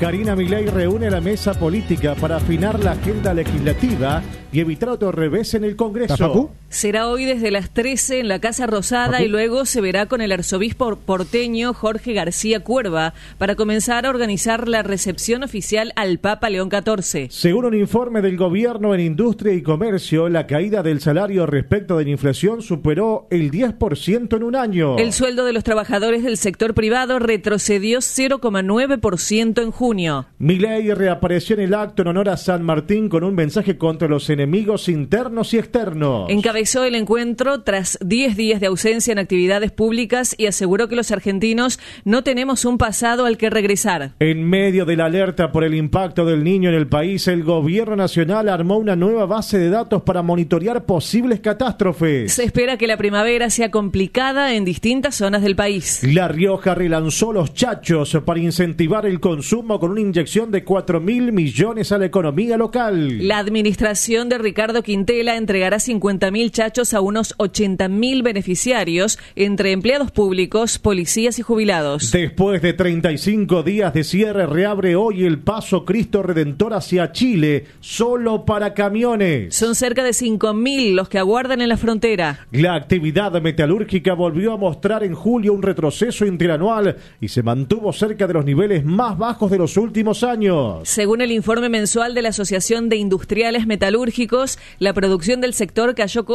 Karina Milei reúne a la mesa política para afinar la agenda legislativa y evitar otro revés en el Congreso. Será hoy desde las 13 en la Casa Rosada y luego se verá con el arzobispo porteño Jorge García Cuerva para comenzar a organizar la recepción oficial al Papa León XIV. Según un informe del gobierno en Industria y Comercio, la caída del salario respecto de la inflación superó el 10% en un año. El sueldo de los trabajadores del sector privado retrocedió 0,9% en junio. Milei reapareció en el acto en honor a San Martín con un mensaje contra los enemigos internos y externos. Encabezó el encuentro tras 10 días de ausencia en actividades públicas y aseguró que los argentinos no tenemos un pasado al que regresar. En medio de la alerta por el impacto del niño en el país, el gobierno nacional armó una nueva base de datos para monitorear posibles catástrofes. Se espera que la primavera sea complicada en distintas zonas del país. La Rioja relanzó los chachos para incentivar el consumo con una inyección de 4.000 millones a la economía local. La administración de Ricardo Quintela entregará 50.000 chachos a unos 80.000 beneficiarios, entre empleados públicos, policías y jubilados. Después de 35 días de cierre, reabre hoy el paso Cristo Redentor hacia Chile, solo para camiones. Son cerca de 5.000 los que aguardan en la frontera. La actividad metalúrgica volvió a mostrar en julio un retroceso interanual y se mantuvo cerca de los niveles más bajos de los últimos años. Según el informe mensual de la Asociación de Industriales Metalúrgicos, la producción del sector cayó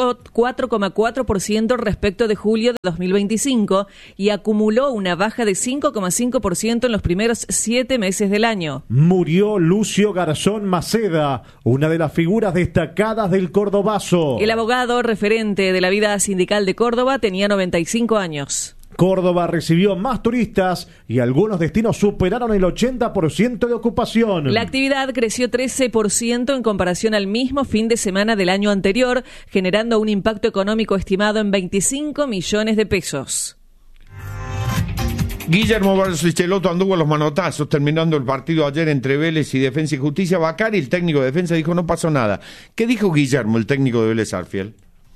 4,4% respecto de julio de 2025 y acumuló una baja de 5,5% en los primeros 7 meses del año. Murió Lucio Garzón Maceda, una de las figuras destacadas del cordobazo. El abogado referente de la vida sindical de Córdoba tenía 95 años. Córdoba recibió más turistas y algunos destinos superaron el 80% de ocupación. La actividad creció 13% en comparación al mismo fin de semana del año anterior, generando un impacto económico estimado en 25 millones de pesos. Guillermo Barros-Schelotto anduvo a los manotazos terminando el partido ayer entre Vélez y Defensa y Justicia. Bacari, el técnico de Defensa, dijo no pasó nada. ¿Qué dijo Guillermo, el técnico de Vélez Arfiel?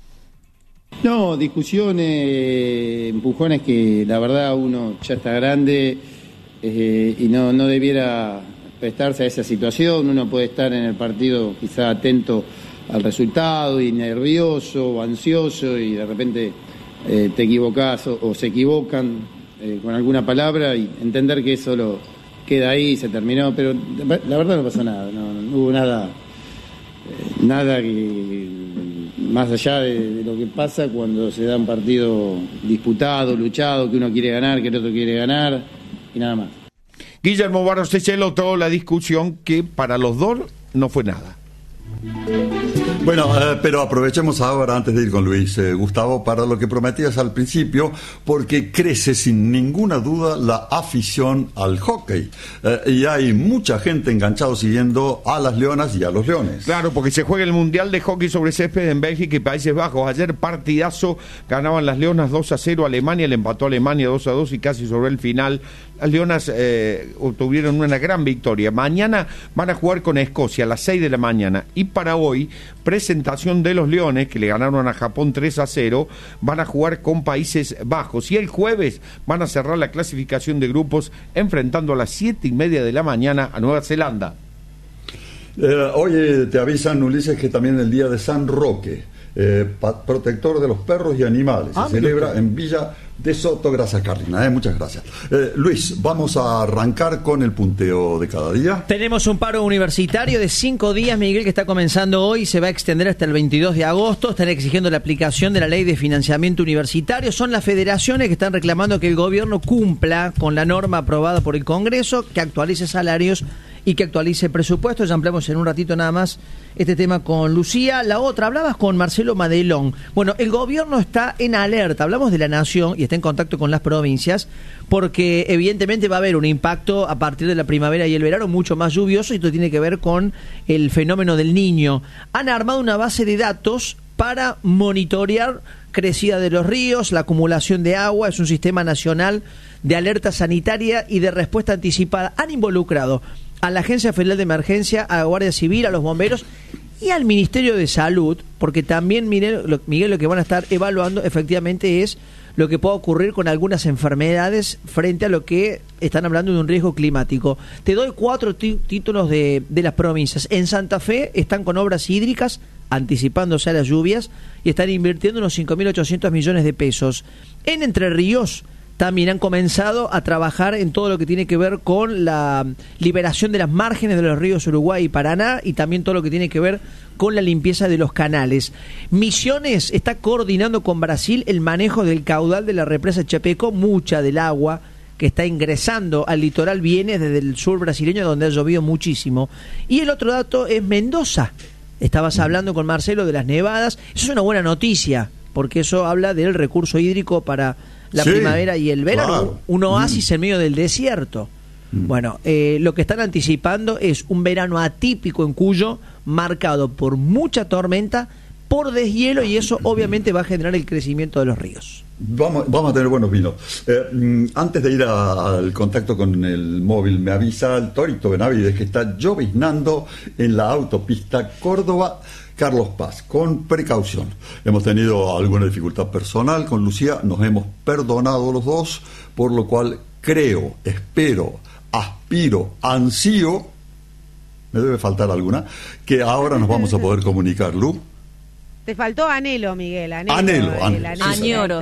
No, discusiones, empujones que la verdad uno ya está grande y no debiera prestarse a esa situación. Uno puede estar en el partido quizá atento al resultado y nervioso o ansioso y de repente te equivocás o se equivocan con alguna palabra y entender que eso lo queda ahí y se terminó. Pero la verdad no pasó nada, no hubo nada que... Más allá de lo que pasa cuando se da un partido disputado, luchado, que uno quiere ganar, que el otro quiere ganar, y nada más. Guillermo Barros-Schelotto, la discusión que para los dos no fue nada. Bueno, pero aprovechemos ahora, antes de ir con Luis, Gustavo, para lo que prometías al principio, porque crece sin ninguna duda la afición al hockey. Y hay mucha gente enganchado siguiendo a las leonas y a los leones. Claro, porque se juega el Mundial de Hockey sobre césped en Bélgica y Países Bajos. Ayer partidazo, ganaban las leonas 2-0 a Alemania, le empató a Alemania 2-2 y casi sobre el final las leonas obtuvieron una gran victoria. Mañana van a jugar con Escocia a las 6 de la mañana y para hoy presentación de los leones que le ganaron a Japón 3-0, van a jugar con Países Bajos y el jueves van a cerrar la clasificación de grupos enfrentando a las 7:30 de la mañana a Nueva Zelanda. Oye, te avisan, Ulises, que también el día de San Roque, protector de los perros y animales, se celebra en Villa de Soto. Gracias, Carlina, muchas gracias. Luis, vamos a arrancar con el punteo de cada día. Tenemos un paro universitario de 5 días, Miguel, que está comenzando hoy, se va a extender hasta el 22 de agosto. Están exigiendo la aplicación de la ley de financiamiento universitario. Son las federaciones que están reclamando que el gobierno cumpla con la norma aprobada por el Congreso, que actualice salarios y que actualice presupuestos. Ya ampliamos en un ratito nada más este tema con Lucía. La otra, hablabas con Marcelo Madelón. Bueno, el gobierno está en alerta, hablamos de la nación y está en contacto con las provincias, porque evidentemente va a haber un impacto a partir de la primavera y el verano mucho más lluvioso, y esto tiene que ver con el fenómeno del Niño. Han armado una base de datos para monitorear crecida de los ríos, la acumulación de agua. Es un sistema nacional de alerta sanitaria y de respuesta anticipada. Han involucrado a la Agencia Federal de Emergencia, a la Guardia Civil, a los bomberos y al Ministerio de Salud, porque también, Miguel, lo que van a estar evaluando efectivamente es lo que pueda ocurrir con algunas enfermedades frente a lo que están hablando de un riesgo climático. Te doy 4 títulos de las provincias. En Santa Fe están con obras hídricas, anticipándose a las lluvias, y están invirtiendo unos 5.800 millones de pesos. En Entre Ríos también han comenzado a trabajar en todo lo que tiene que ver con la liberación de las márgenes de los ríos Uruguay y Paraná, y también todo lo que tiene que ver con la limpieza de los canales. Misiones está coordinando con Brasil el manejo del caudal de la represa Chapeco. Mucha del agua que está ingresando al litoral viene desde el sur brasileño, donde ha llovido muchísimo. Y el otro dato es Mendoza. Estabas hablando con Marcelo de las nevadas. Eso es una buena noticia, porque eso habla del recurso hídrico para la primavera y el verano, claro. Un oasis en medio del desierto. Bueno, lo que están anticipando es un verano atípico en Cuyo, marcado por mucha tormenta, por deshielo, y eso obviamente va a generar el crecimiento de los ríos. Vamos a tener buenos vinos. Antes de ir al contacto con el móvil, me avisa el Torito Benavides que está lloviznando en la autopista Córdoba-Carlos Paz, con precaución. Hemos tenido alguna dificultad personal con Lucía, nos hemos perdonado los dos, por lo cual creo, espero, aspiro, ansío, me debe faltar alguna, que ahora nos vamos a poder comunicar, Lu. Te faltó anhelo, Miguel. Anhelo. Añoro.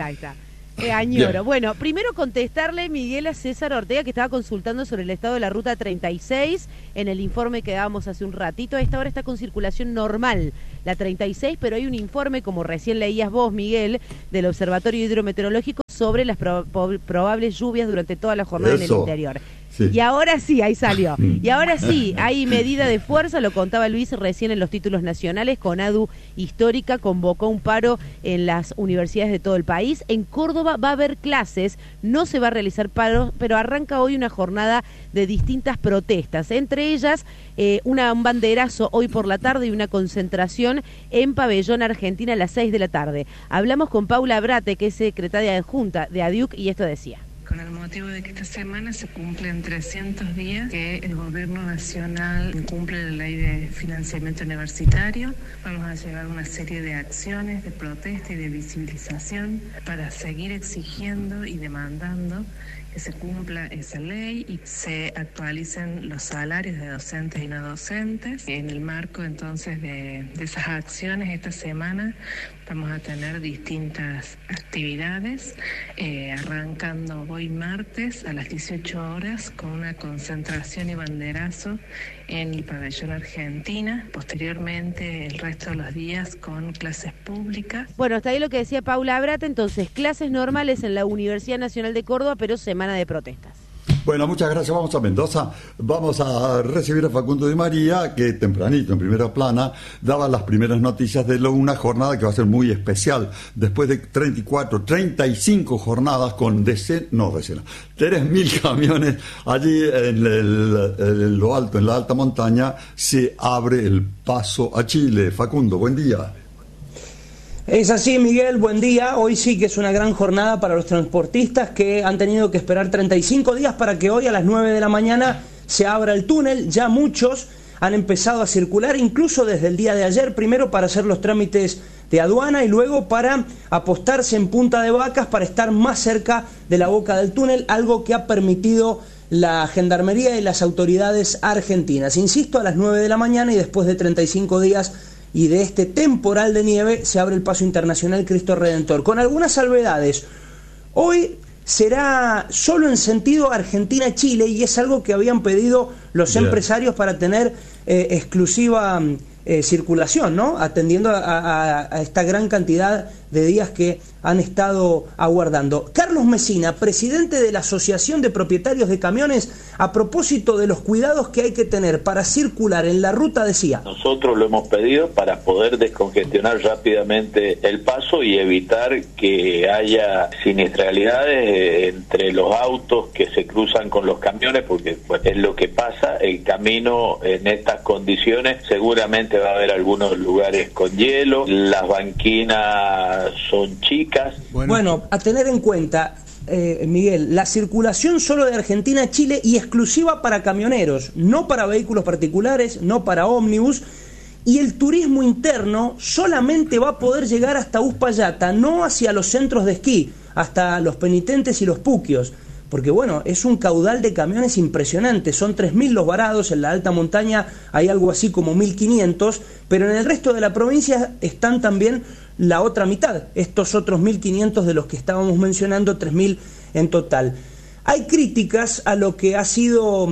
Añoro. Bueno, primero contestarle, Miguel, a César Ortega, que estaba consultando sobre el estado de la ruta 36 en el informe que dábamos hace un ratito. A esta hora está con circulación normal la 36, pero hay un informe, como recién leías vos, Miguel, del Observatorio Hidrometeorológico sobre las probables lluvias durante toda la jornada en el interior. Sí. Y ahora sí, ahí salió. Y ahora sí, hay medida de fuerza, lo contaba Luis recién en los títulos nacionales. CONADU Histórica convocó un paro en las universidades de todo el país. En Córdoba va a haber clases, no se va a realizar paro, pero arranca hoy una jornada de distintas protestas, entre ellas un banderazo hoy por la tarde y una concentración en Pabellón Argentina a las 6 de la tarde. Hablamos con Paula Brate, que es secretaria adjunta de ADIUC, y esto decía. Con el motivo de que esta semana se cumplen 300 días que el Gobierno Nacional incumple la Ley de Financiamiento Universitario, vamos a llevar una serie de acciones de protesta y de visibilización para seguir exigiendo y demandando que se cumpla esa ley y se actualicen los salarios de docentes y no docentes. En el marco entonces de esas acciones, esta semana vamos a tener distintas actividades, arrancando hoy martes a las 18 horas con una concentración y banderazo en el Pabellón Argentina, posteriormente el resto de los días con clases públicas. Bueno, hasta ahí lo que decía Paula Brate. Entonces, clases normales en la Universidad Nacional de Córdoba, pero semana de protestas. Bueno, muchas gracias. Vamos a Mendoza. Vamos a recibir a Facundo Di María, que tempranito, en primera plana, daba las primeras noticias de una jornada que va a ser muy especial. Después de 35 jornadas con 3.000 camiones, allí en lo alto, en la alta montaña, se abre el paso a Chile. Facundo, buen día. Es así, Miguel, buen día. Hoy sí que es una gran jornada para los transportistas que han tenido que esperar 35 días para que hoy a las 9 de la mañana se abra el túnel. Ya muchos han empezado a circular, incluso desde el día de ayer, primero para hacer los trámites de aduana y luego para apostarse en Punta de Vacas para estar más cerca de la boca del túnel, algo que ha permitido la Gendarmería y las autoridades argentinas. Insisto, a las 9 de la mañana y después de 35 días y de este temporal de nieve se abre el paso internacional Cristo Redentor, con algunas salvedades. Hoy será solo en sentido Argentina-Chile y es algo que habían pedido los empresarios para tener exclusiva circulación, ¿no? Atendiendo a esta gran cantidad de días que han estado aguardando. Carlos Mesina, presidente de la Asociación de Propietarios de Camiones, a propósito de los cuidados que hay que tener para circular en la ruta, decía: nosotros lo hemos pedido para poder descongestionar rápidamente el paso y evitar que haya siniestralidades entre los autos que se cruzan con los camiones, porque pues, es lo que pasa. El camino en estas condiciones seguramente va a haber algunos lugares con hielo, las banquinas son chicas. Bueno, a tener en cuenta, Miguel, la circulación solo de Argentina a Chile y exclusiva para camioneros, no para vehículos particulares, no para ómnibus, y el turismo interno solamente va a poder llegar hasta Uspallata, no hacia los centros de esquí. hasta los penitentes y los puquios, porque bueno, es un caudal de camiones impresionante, son 3.000 los varados, en la alta montaña hay algo así como 1.500, pero en el resto de la provincia están también la otra mitad, estos otros 1.500 de los que estábamos mencionando, 3.000 en total. Hay críticas a lo que ha sido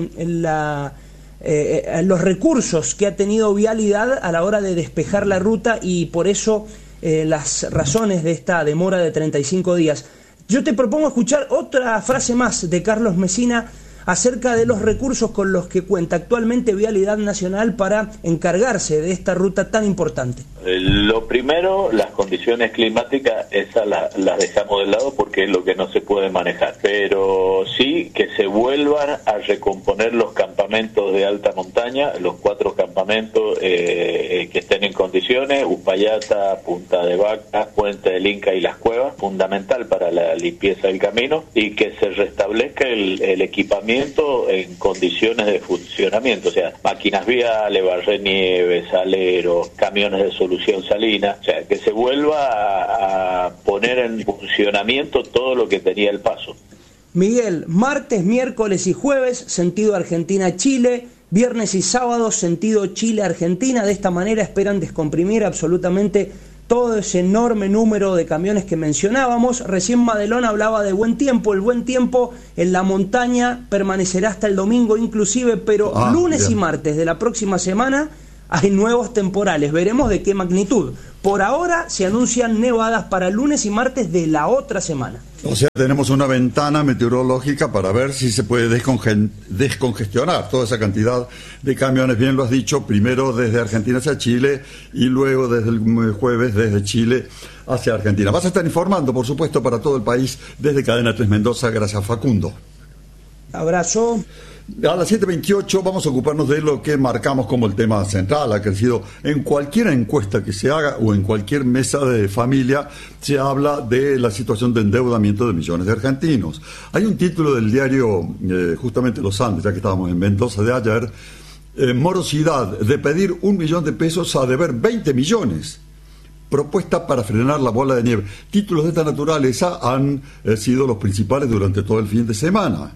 los recursos que ha tenido Vialidad a la hora de despejar la ruta y por eso las razones de esta demora de 35 días. Yo te propongo escuchar otra frase más de Carlos Messina acerca de los recursos con los que cuenta actualmente Vialidad Nacional para encargarse de esta ruta tan importante. Lo primero, las condiciones climáticas, esas las dejamos de lado porque es lo que no se puede manejar. Pero sí que se vuelvan a recomponer los campamentos de alta montaña, los 4 campamentos que estén en condiciones, Uspallata, Punta de Vaca, Puente del Inca y Las Cuevas, fundamental para la limpieza del camino, y que se restablezca el equipamiento en condiciones de funcionamiento, o sea, máquinas viales, barrenieve, saleros, camiones de solución salina, o sea, que se vuelva a poner en funcionamiento todo lo que tenía el paso. Miguel, martes, miércoles y jueves, sentido Argentina-Chile, viernes y sábado, sentido Chile-Argentina. De esta manera esperan descomprimir absolutamente todo ese enorme número de camiones que mencionábamos. Recién Madelón hablaba de buen tiempo. El buen tiempo en la montaña permanecerá hasta el domingo inclusive, pero lunes y martes de la próxima semana hay nuevos temporales, veremos de qué magnitud. Por ahora se anuncian nevadas para lunes y martes de la otra semana. O sea, tenemos una ventana meteorológica para ver si se puede descongestionar toda esa cantidad de camiones, bien lo has dicho, primero desde Argentina hacia Chile y luego desde el jueves desde Chile hacia Argentina. Vas a estar informando, por supuesto, para todo el país desde Cadena 3 Mendoza. Gracias, Facundo. Abrazo. A las 7:28 vamos a ocuparnos de lo que marcamos como el tema central. Ha crecido en cualquier encuesta que se haga o en cualquier mesa de familia, se habla de la situación de endeudamiento de millones de argentinos. Hay un título del diario, justamente Los Andes, ya que estábamos en Mendoza de ayer, morosidad de pedir 1 millón de pesos a deber 20 millones. Propuesta para frenar la bola de nieve. Títulos de esta naturaleza han sido los principales durante todo el fin de semana.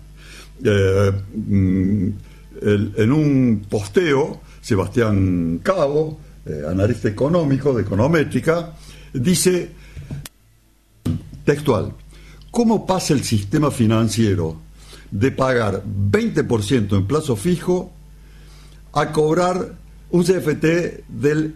En un posteo, Sebastián Cabo, analista económico de Econométrica, dice textual: ¿cómo pasa el sistema financiero de pagar 20% en plazo fijo a cobrar un CFT del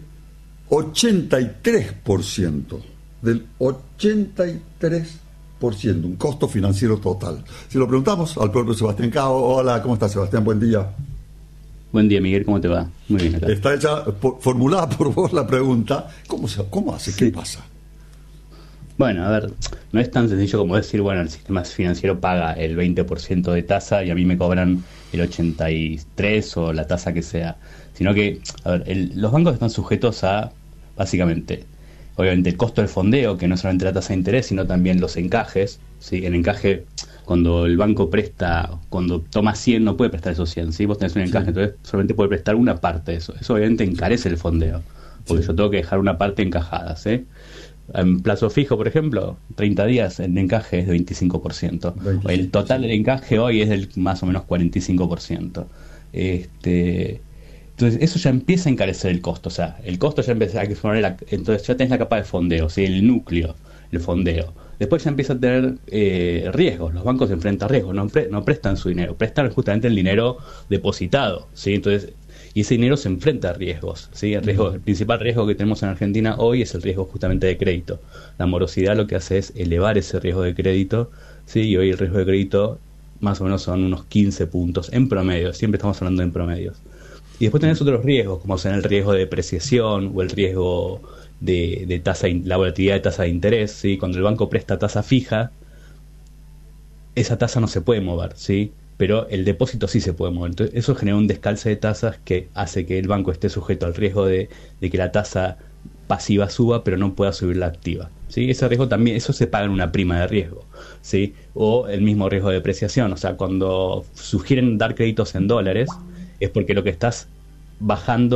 83%? Del 83%. Un costo financiero total. Si lo preguntamos al propio Sebastián Cao. Hola, ¿cómo estás, Sebastián? Buen día. Buen día, Miguel, ¿cómo te va? Muy bien acá. Está hecha, formulada por vos la pregunta. ¿Cómo hace? ¿Qué pasa? Bueno, a ver, no es tan sencillo como decir, bueno, el sistema financiero paga el 20% de tasa y a mí me cobran el 83% o la tasa que sea. Sino que, a ver, los bancos están sujetos a, básicamente, obviamente el costo del fondeo, que no es solamente la tasa de interés, sino también los encajes, ¿sí? El encaje, cuando el banco presta, cuando toma 100, no puede prestar esos 100, ¿sí? Vos tenés un encaje, entonces solamente puede prestar una parte de eso. Eso obviamente encarece el fondeo, porque yo tengo que dejar una parte encajada, ¿sí? En plazo fijo, por ejemplo, 30 días el encaje es de 25%. El total del encaje hoy es del más o menos 45%. Entonces eso ya empieza a encarecer el costo, o sea, el costo ya empieza a poner, entonces ya tenés la capa de fondeo, ¿sí? El núcleo, el fondeo. Después ya empieza a tener riesgos, los bancos se enfrentan a riesgos, no prestan su dinero, prestan justamente el dinero depositado, ¿sí? Entonces, y ese dinero se enfrenta a riesgos, ¿sí? El principal riesgo que tenemos en Argentina hoy es el riesgo justamente de crédito. La morosidad lo que hace es elevar ese riesgo de crédito, ¿sí? Y hoy el riesgo de crédito más o menos son unos 15 puntos en promedio, siempre estamos hablando en promedios. Y después tenés otros riesgos, como son el riesgo de depreciación o el riesgo de tasa, la volatilidad de tasa de interés, ¿sí? Cuando el banco presta tasa fija, esa tasa no se puede mover, ¿sí? Pero el depósito sí se puede mover. Entonces eso genera un descalce de tasas que hace que el banco esté sujeto al riesgo de que la tasa pasiva suba, pero no pueda subir la activa, ¿sí? Ese riesgo también, eso se paga en una prima de riesgo, ¿sí? O el mismo riesgo de depreciación, o sea, cuando sugieren dar créditos en dólares, es porque lo que estás bajando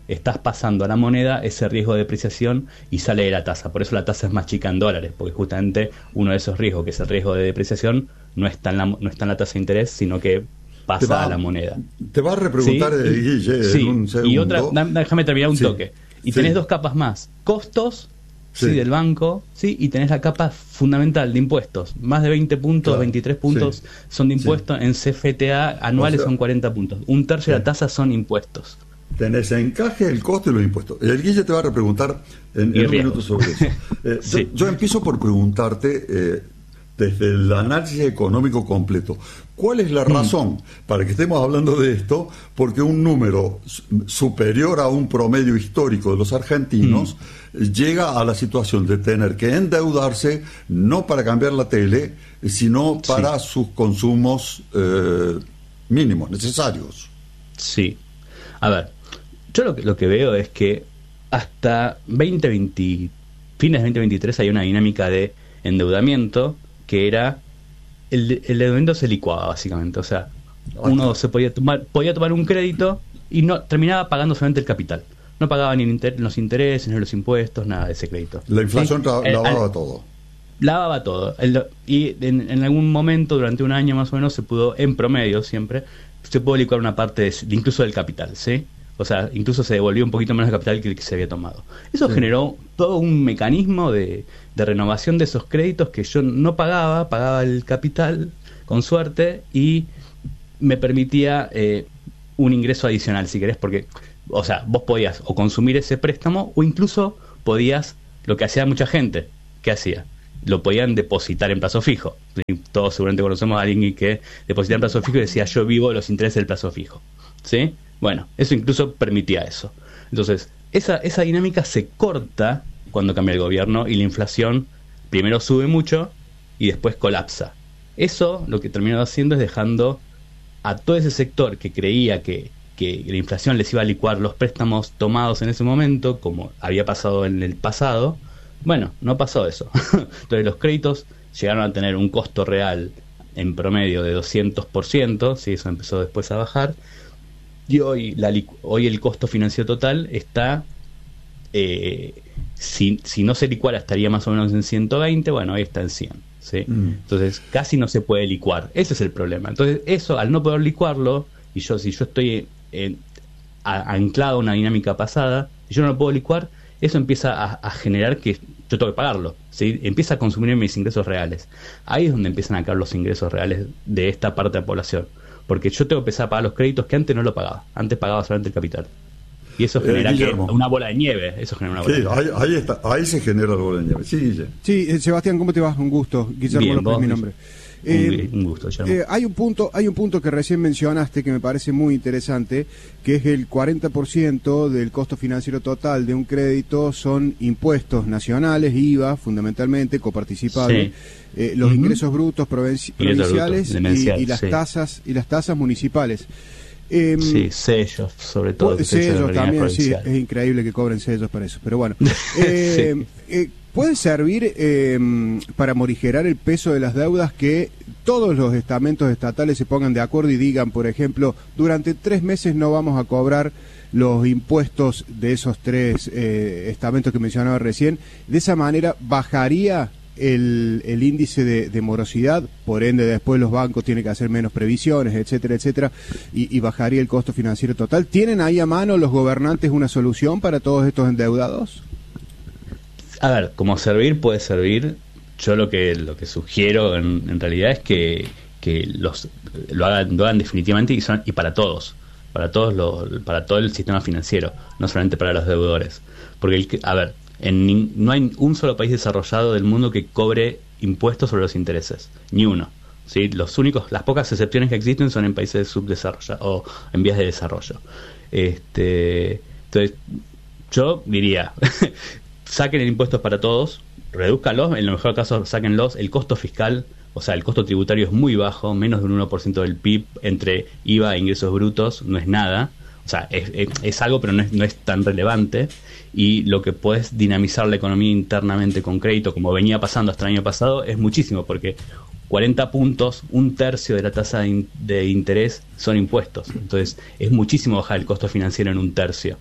estás pasando a la moneda ese riesgo de depreciación y sale de la tasa. Por eso la tasa es más chica en dólares, porque justamente uno de esos riesgos, que es el riesgo de depreciación, no está en la tasa de interés, sino que pasa a la moneda. Te va a repreguntar, ¿sí? Guille, sí. en un segundo. Y otra, déjame terminar un sí. toque. Y sí. tenés dos capas más. Costos, sí, del banco, sí, y tenés la capa fundamental de impuestos. Más de 20 puntos, claro, 23 puntos sí. son de impuestos. Sí. En CFTA anuales son 40 puntos. Un tercio de la tasa son impuestos. Tenés encaje, el costo y los impuestos. El Guille te va a repreguntar en un minuto sobre eso. Sí. Yo empiezo por preguntarte, desde el análisis económico completo, ¿cuál es la razón para que estemos hablando de esto? Porque un número superior a un promedio histórico de los argentinos llega a la situación de tener que endeudarse, no para cambiar la tele, sino para sus consumos mínimos, necesarios. Sí. A ver, yo lo que veo es que hasta fines de 2023 hay una dinámica de endeudamiento que era el endeudamiento se licuaba básicamente, o sea, uno se podía tomar un crédito y no terminaba pagando solamente el capital, no pagaba ni los intereses ni los impuestos, nada de ese crédito. La inflación lavaba todo. Lavaba todo. Y en algún momento, durante un año más o menos, se pudo, en promedio siempre, se pudo licuar una parte incluso del capital, ¿sí? O sea, incluso se devolvió un poquito menos de capital que el que se había tomado. Eso generó todo un mecanismo de renovación de esos créditos que yo no pagaba el capital con suerte y me permitía un ingreso adicional, si querés, porque, o sea, vos podías o consumir ese préstamo o incluso podías, lo que hacía mucha gente, ¿qué hacía? Lo podían depositar en plazo fijo. Todos seguramente conocemos a alguien que depositaba en plazo fijo y decía, yo vivo de los intereses del plazo fijo, ¿sí? Bueno, eso incluso permitía eso. Entonces, esa dinámica se corta cuando cambia el gobierno y la inflación primero sube mucho y después colapsa. Eso lo que terminó haciendo es dejando a todo ese sector que creía que la inflación les iba a licuar los préstamos tomados en ese momento, como había pasado en el pasado. Bueno, no pasó eso. Entonces los créditos llegaron a tener un costo real en promedio de 200%, ¿sí? Eso empezó después a bajar. Y hoy el costo financiero total está, si no se licuara estaría más o menos en 120, bueno, hoy está en 100, ¿sí? Entonces casi no se puede licuar, ese es el problema. Entonces eso, al no poder licuarlo, y si yo estoy anclado a una dinámica pasada, y yo no lo puedo licuar, eso empieza a generar que yo tengo que pagarlo, ¿sí? Empieza a consumir mis ingresos reales. Ahí es donde empiezan a caer los ingresos reales de esta parte de la población. Porque yo tengo que empezar a pagar los créditos que antes no lo pagaba. Antes pagaba solamente el capital. Y eso genera una bola de nieve. Eso genera una bola de nieve. Ahí está. Ahí se genera la bola de nieve. Sí, Guille. Sí, Sebastián, ¿cómo te va? Un gusto. Guillermo Bien, López es mi nombre. Un gusto, Guillermo. Hay un punto que recién mencionaste que me parece muy interesante, que es el 40% del costo financiero total de un crédito son impuestos nacionales, IVA, fundamentalmente, coparticipable, los ingresos brutos provinciales y las tasas municipales. Sí, sellos, sobre todo. Sellos también, sí, es increíble que cobren sellos para eso, pero bueno. ¿Puede servir para morigerar el peso de las deudas que todos los estamentos estatales se pongan de acuerdo y digan, por ejemplo, durante 3 meses no vamos a cobrar los impuestos de esos 3 estamentos que mencionaba recién? De esa manera bajaría el índice de morosidad, por ende después los bancos tienen que hacer menos previsiones, etcétera, etcétera, y bajaría el costo financiero total. ¿Tienen ahí a mano los gobernantes una solución para todos estos endeudados? A ver, como servir puede servir. Yo lo que sugiero en realidad es que lo hagan definitivamente y para todos, para todo el sistema financiero, no solamente para los deudores. Porque no hay un solo país desarrollado del mundo que cobre impuestos sobre los intereses, ni uno. ¿Sí? Las pocas excepciones que existen son en países subdesarrollados o en vías de desarrollo. Entonces, yo diría, saquen el impuesto para todos, redúzcanlos, en lo mejor caso sáquenlos. El costo fiscal, o sea, el costo tributario es muy bajo, menos de un 1% del PIB entre IVA e ingresos brutos, no es nada. O sea, es algo, pero no es tan relevante. Y lo que puedes dinamizar la economía internamente con crédito, como venía pasando hasta el año pasado, es muchísimo, porque 40 puntos, un tercio de la tasa de interés son impuestos. Entonces, es muchísimo bajar el costo financiero en un tercio.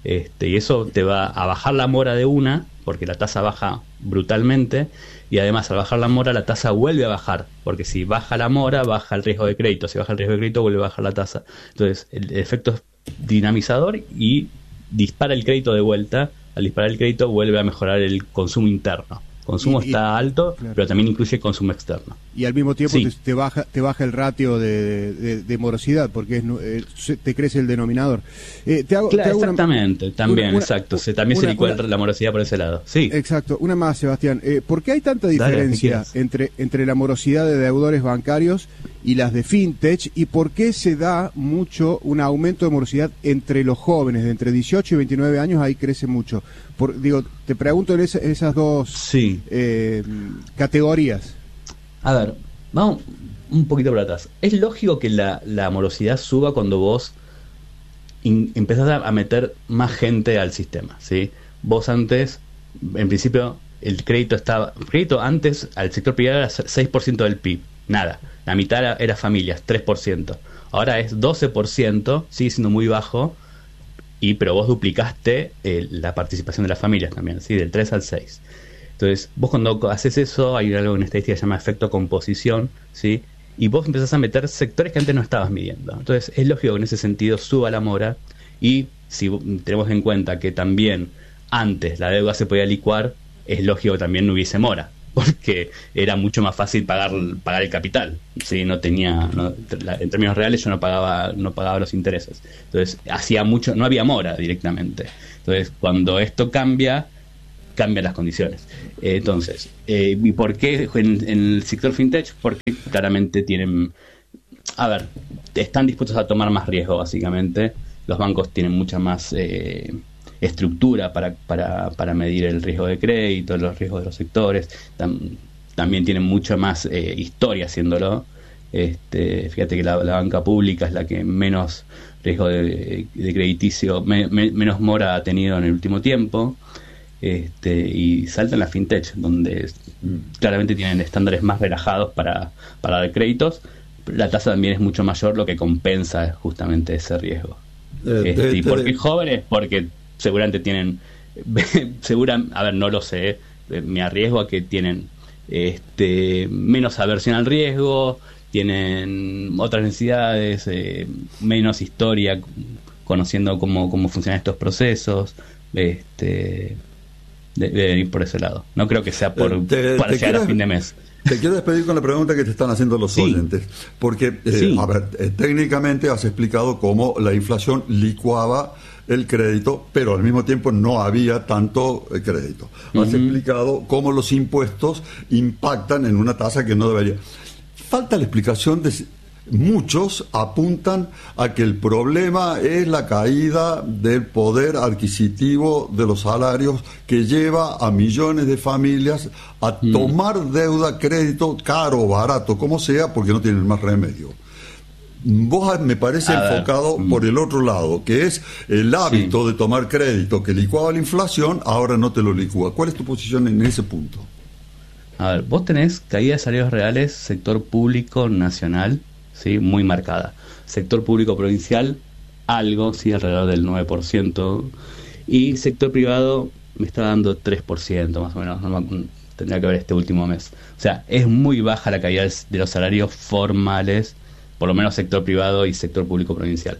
Y eso te va a bajar la mora de una, porque la tasa baja brutalmente, y además al bajar la mora la tasa vuelve a bajar, porque si baja la mora baja el riesgo de crédito, si baja el riesgo de crédito vuelve a bajar la tasa. Entonces el efecto es dinamizador y dispara el crédito de vuelta. Al disparar el crédito vuelve a mejorar el consumo interno. El consumo está alto, claro, pero también incluye consumo externo. Y al mismo tiempo te baja el ratio de morosidad, porque te crece el denominador. Exactamente, también, exacto. También se licúa la morosidad por ese lado. Sí. Exacto. Una más, Sebastián. ¿Por qué hay tanta diferencia entre la morosidad de deudores bancarios y las de fintech? ¿Y por qué se da mucho un aumento de morosidad entre los jóvenes de entre 18 y 29 años? Ahí crece mucho. Te pregunto en esas dos categorías. A ver, vamos un poquito para atrás. Es lógico que la morosidad suba cuando vos empezás a meter más gente al sistema, ¿sí? Vos antes, en principio, el crédito antes al sector privado era 6% del PIB, nada. La mitad era familias, 3%. Ahora es 12%, sigue siendo muy bajo, pero vos duplicaste la participación de las familias también, ¿sí? Del 3 al 6. Entonces, vos cuando haces eso, hay algo en estadística que se llama efecto composición, ¿sí? Y vos empezás a meter sectores que antes no estabas midiendo. Entonces, es lógico que en ese sentido suba la mora, y si tenemos en cuenta que también antes la deuda se podía licuar, es lógico que también no hubiese mora, porque era mucho más fácil pagar el capital, ¿sí? En términos reales yo no pagaba los intereses. Entonces, no había mora directamente. Entonces, cuando esto cambian las condiciones. Entonces, ¿y por qué en el sector fintech? Porque claramente están dispuestos a tomar más riesgo, básicamente. Los bancos tienen mucha más estructura para medir el riesgo de crédito, los riesgos de los sectores. También tienen mucha más historia haciéndolo. Fíjate que la banca pública es la que menos riesgo de crediticio, menos mora ha tenido en el último tiempo. Y saltan la fintech, donde claramente tienen estándares más relajados para dar créditos. La tasa también es mucho mayor, lo que compensa justamente ese riesgo. ¿Y por qué jóvenes? Porque seguramente tienen no lo sé, me arriesgo a que tienen menos aversión al riesgo, tienen otras necesidades, menos historia conociendo cómo funcionan estos procesos. Debe ir por ese lado. No creo que sea para llegar a fin de mes. Te quiero despedir con la pregunta que te están haciendo los oyentes, porque técnicamente has explicado cómo la inflación licuaba el crédito, pero al mismo tiempo no había tanto crédito. Has explicado cómo los impuestos impactan en una tasa que no debería. Falta la explicación de... Muchos apuntan a que el problema es la caída del poder adquisitivo de los salarios, que lleva a millones de familias a tomar deuda, crédito, caro o barato, como sea, porque no tienen más remedio. Vos me parece enfocado por el otro lado, que es el hábito de tomar crédito que licuaba la inflación, ahora no te lo licúa. ¿Cuál es tu posición en ese punto? A ver, vos tenés caída de salarios reales, sector público nacional, ¿sí? Muy marcada. Sector público provincial, algo, sí, alrededor del 9%. Y sector privado me está dando 3%, más o menos. Tendría que ver este último mes. O sea, es muy baja la caída de los salarios formales, por lo menos sector privado y sector público provincial.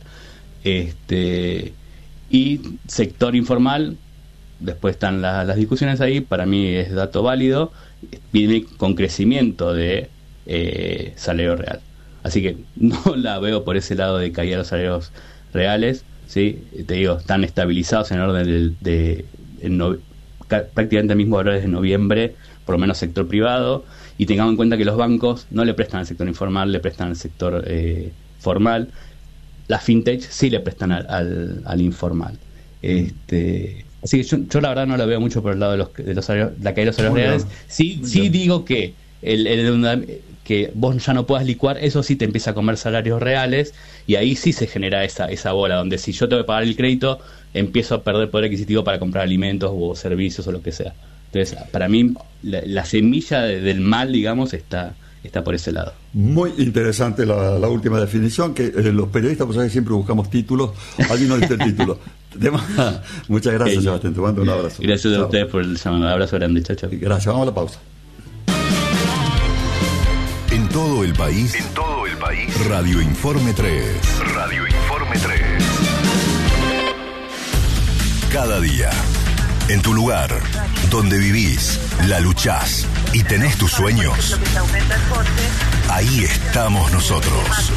Y sector informal, después están las discusiones ahí, para mí es dato válido, viene con crecimiento de salario real. Así que no la veo por ese lado de caída de los salarios reales, ¿sí? Te digo, están estabilizados en orden prácticamente el mismo valor desde noviembre, por lo menos sector privado, y tengamos en cuenta que los bancos no le prestan al sector informal, le prestan al sector formal. Las fintech sí le prestan al informal. Así que yo la verdad no la veo mucho por el lado de los salarios, la caída de los salarios reales. Sí digo que que vos ya no puedas licuar, eso sí te empieza a comer salarios reales, y ahí sí se genera esa bola, donde si yo tengo que pagar el crédito, empiezo a perder poder adquisitivo para comprar alimentos o servicios o lo que sea. Entonces, para mí, la semilla del mal, digamos, está está por ese lado. Muy interesante la última definición, que los periodistas, pues, siempre buscamos títulos, allí no dice el título. Muchas gracias, Sebastián, te mando un abrazo. Gracias a ustedes por el llamado, un abrazo grande, chao, chao. Gracias, vamos a la pausa. En todo el país, Radio Informe 3. Radio Informe 3. Cada día, en tu lugar, donde vivís, la luchás y tenés tus sueños, ahí estamos nosotros.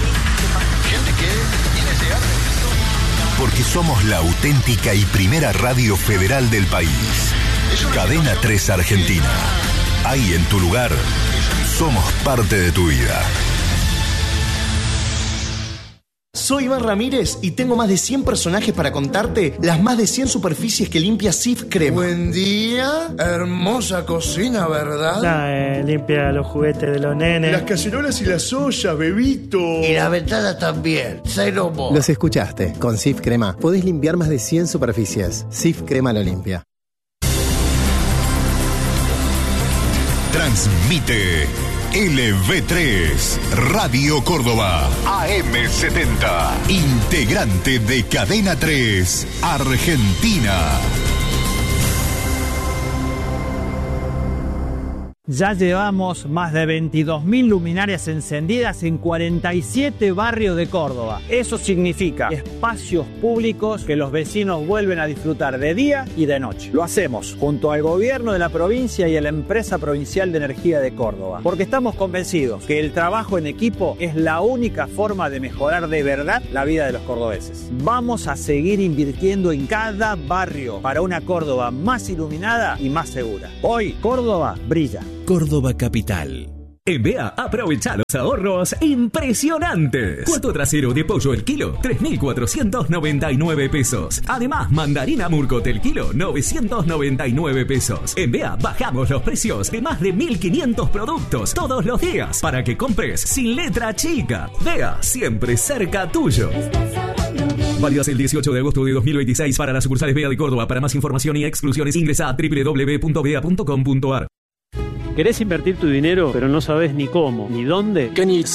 Porque somos la auténtica y primera radio federal del país. Cadena 3 Argentina. Ahí en tu lugar, somos parte de tu vida. Soy Iván Ramírez y tengo más de 100 personajes para contarte las más de 100 superficies que limpia Cif Crema. Buen día, hermosa cocina, ¿verdad? Limpia los juguetes de los nenes. Las cacerolas y las ollas, bebito. Y la ventana también, cero mo. Los escuchaste, con Cif Crema podés limpiar más de 100 superficies. Cif Crema lo limpia. Transmite LV3, Radio Córdoba, AM70, integrante de Cadena 3, Argentina. Ya llevamos más de 22.000 luminarias encendidas en 47 barrios de Córdoba. Eso significa espacios públicos que los vecinos vuelven a disfrutar de día y de noche. Lo hacemos junto al gobierno de la provincia y a la empresa provincial de energía de Córdoba, porque estamos convencidos que el trabajo en equipo es la única forma de mejorar de verdad la vida de los cordobeses. Vamos a seguir invirtiendo en cada barrio para una Córdoba más iluminada y más segura. Hoy Córdoba brilla. Córdoba Capital. En BEA, aprovecha los ahorros impresionantes. Cuarto trasero de pollo el kilo, 3.499 pesos. Además, mandarina Murcot el kilo, 999 pesos. En BEA, bajamos los precios de más de 1.500 productos todos los días para que compres sin letra chica. BEA, siempre cerca tuyo. Válido hasta el 18 de agosto de 2026 para las sucursales BEA de Córdoba. Para más información y exclusiones, ingresa a www.bea.com.ar. ¿Querés invertir tu dinero, pero no sabes ni cómo, ni dónde?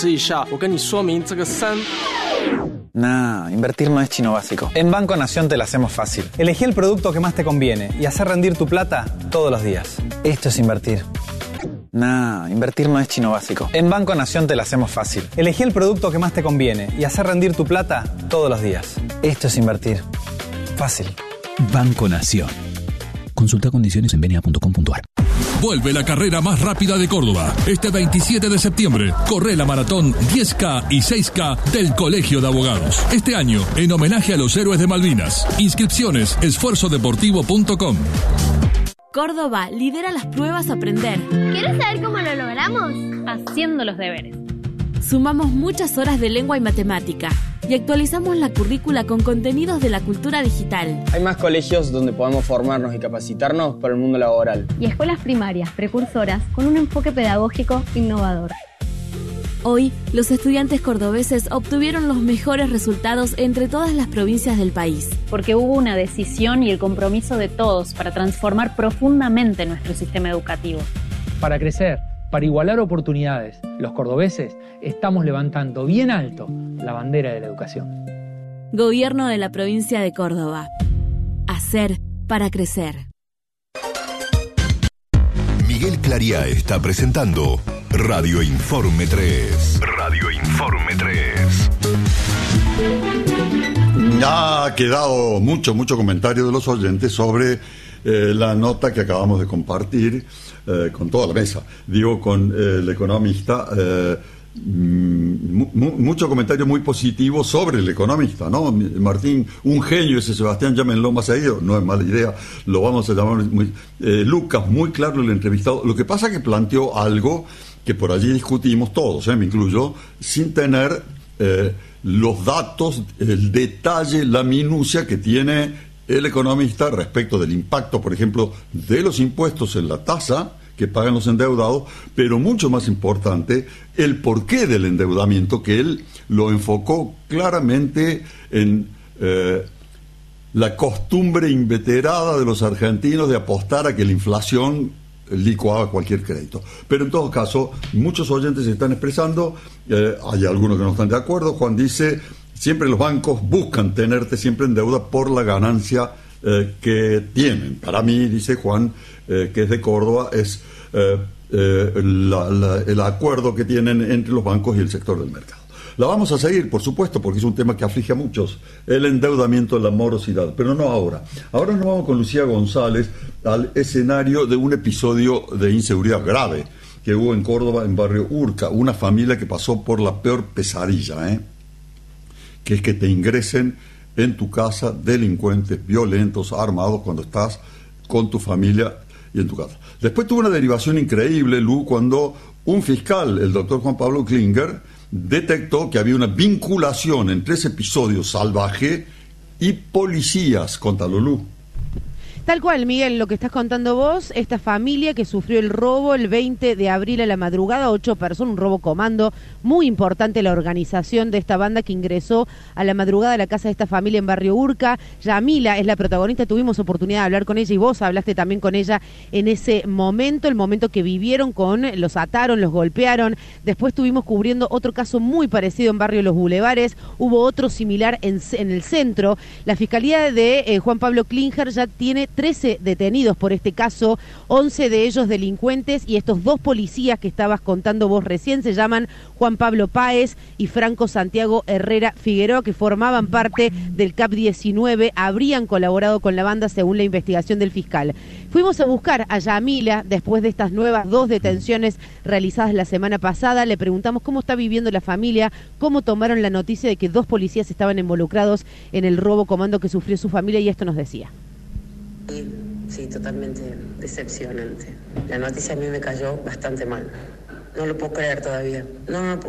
Nah, invertir no es chino básico. En Banco Nación te la hacemos fácil. Elegí el producto que más te conviene y hacer rendir tu plata todos los días. Esto es invertir. Nah, invertir no es chino básico. En Banco Nación te la hacemos fácil. Elegí el producto que más te conviene y hacer rendir tu plata todos los días. Esto es invertir. Fácil. Banco Nación. Consulta condiciones en benia.com.ar. Vuelve la carrera más rápida de Córdoba. Este 27 de septiembre, corre la maratón 10K y 6K del Colegio de Abogados. Este año, en homenaje a los héroes de Malvinas. Inscripciones, esfuerzodeportivo.com. Córdoba lidera las pruebas Aprender. ¿Quieres saber cómo lo logramos? Haciendo los deberes. Sumamos muchas horas de lengua y matemática y actualizamos la currícula con contenidos de la cultura digital. Hay más colegios donde podemos formarnos y capacitarnos para el mundo laboral. Y escuelas primarias, precursoras, con un enfoque pedagógico innovador. Hoy, los estudiantes cordobeses obtuvieron los mejores resultados entre todas las provincias del país. Porque hubo una decisión y el compromiso de todos para transformar profundamente nuestro sistema educativo. Para crecer, para igualar oportunidades, los cordobeses estamos levantando bien alto la bandera de la educación. Gobierno de la provincia de Córdoba. Hacer para crecer. Miguel Clariá está presentando Radio Informe 3. Radio Informe 3. Ha quedado mucho comentario de los oyentes sobre la nota que acabamos de compartir con toda la mesa. Digo, con el economista, mucho comentario muy positivo sobre el economista, ¿no? Martín, un genio ese Sebastián, llámenlo más seguido, no es mala idea, lo vamos a llamar Lucas, muy claro el entrevistado. Lo que pasa es que planteó algo que por allí discutimos todos, me incluyo, sin tener los datos, el detalle, la minucia que tiene el economista respecto del impacto, por ejemplo, de los impuestos en la tasa que pagan los endeudados, pero mucho más importante, el porqué del endeudamiento, que él lo enfocó claramente en la costumbre inveterada de los argentinos de apostar a que la inflación licuaba cualquier crédito. Pero en todo caso, muchos oyentes se están expresando, hay algunos que no están de acuerdo. Juan dice, siempre los bancos buscan tenerte siempre en deuda por la ganancia que tienen. Para mí, dice Juan, que es de Córdoba, es el acuerdo que tienen entre los bancos y el sector del mercado. La vamos a seguir, por supuesto, porque es un tema que aflige a muchos, el endeudamiento, la morosidad, pero no ahora. Ahora nos vamos con Lucía González al escenario de un episodio de inseguridad grave que hubo en Córdoba, en Barrio Urca, una familia que pasó por la peor pesadilla, que es que te ingresen en tu casa delincuentes violentos, armados, cuando estás con tu familia y en tu casa. Después tuvo una derivación increíble, Lu, cuando un fiscal, el doctor Juan Pablo Klinger, detectó que había una vinculación entre ese episodio salvaje y policías. Contalo, Lu. Tal cual, Miguel, lo que estás contando vos, esta familia que sufrió el robo el 20 de abril a la madrugada, 8 personas, un robo comando, muy importante la organización de esta banda que ingresó a la madrugada a la casa de esta familia en Barrio Urca. Yamila es la protagonista, tuvimos oportunidad de hablar con ella y vos hablaste también con ella en ese momento, el momento que vivieron los ataron, los golpearon. Después estuvimos cubriendo otro caso muy parecido en Barrio Los Bulevares, hubo otro similar en el centro. La Fiscalía de Juan Pablo Klinger ya tiene 13 detenidos por este caso, 11 de ellos delincuentes, y estos 2 policías que estabas contando vos recién se llaman Juan Pablo Páez y Franco Santiago Herrera Figueroa, que formaban parte del CAP 19, habrían colaborado con la banda según la investigación del fiscal. Fuimos a buscar a Yamila después de estas nuevas 2 detenciones realizadas la semana pasada, le preguntamos cómo está viviendo la familia, cómo tomaron la noticia de que 2 policías estaban involucrados en el robo comando que sufrió su familia, y esto nos decía. Sí, totalmente decepcionante. La noticia a mí me cayó bastante mal. No lo puedo creer todavía. No,